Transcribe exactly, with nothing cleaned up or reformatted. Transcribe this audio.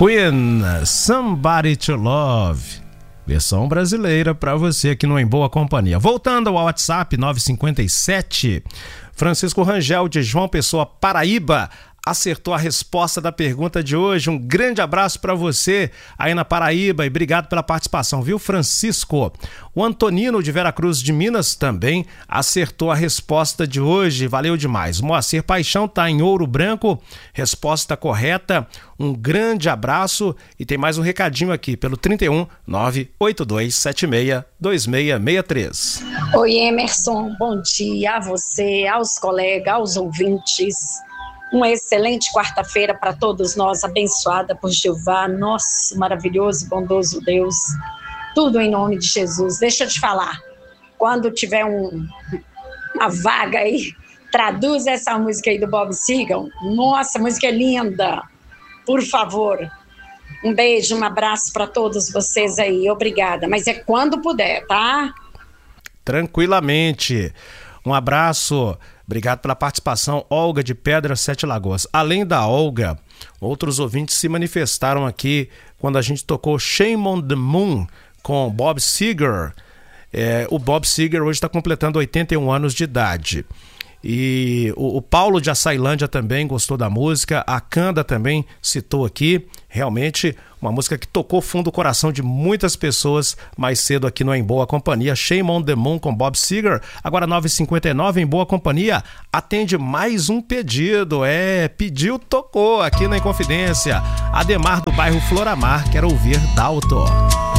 Queen, Somebody to Love. Versão brasileira para você aqui no Em Boa Companhia. Voltando ao WhatsApp nove cinco sete, Francisco Rangel de João Pessoa, Paraíba, acertou a resposta da pergunta de hoje. Um grande abraço para você aí na Paraíba e obrigado pela participação, viu, Francisco? O Antonino de Veracruz de Minas também acertou a resposta de hoje, valeu demais. Moacir Paixão tá em Ouro Branco, resposta correta. Um grande abraço e tem mais um recadinho aqui pelo trinta e um, nove oito dois sete seis, dois seis seis três. Oi, Emerson, bom dia a você, aos colegas, aos ouvintes. Uma excelente quarta-feira para todos nós, abençoada por Jeová, nosso maravilhoso e bondoso Deus. Tudo em nome de Jesus. Deixa eu te falar, quando tiver um, uma vaga aí, traduz essa música aí do Bob Seger. Nossa, a música é linda. Por favor. Um beijo, um abraço para todos vocês aí. Obrigada. Mas é quando puder, tá? Tranquilamente. Um abraço. Obrigado pela participação, Olga de Pedra Sete Lagoas. Além da Olga, outros ouvintes se manifestaram aqui quando a gente tocou Shame on the Moon com Bob Seger. É, o Bob Seger hoje está completando oitenta e um anos de idade. E o, o Paulo de Açailândia também gostou da música, a Canda também citou aqui, realmente uma música que tocou fundo o coração de muitas pessoas mais cedo aqui no Em Boa Companhia. Shame on the Moon com Bob Seger. Agora nove e cinquenta e nove, Em Boa Companhia atende mais um pedido, é, pediu, tocou aqui na Inconfidência. Ademar do bairro Floramar quer ouvir Dalto.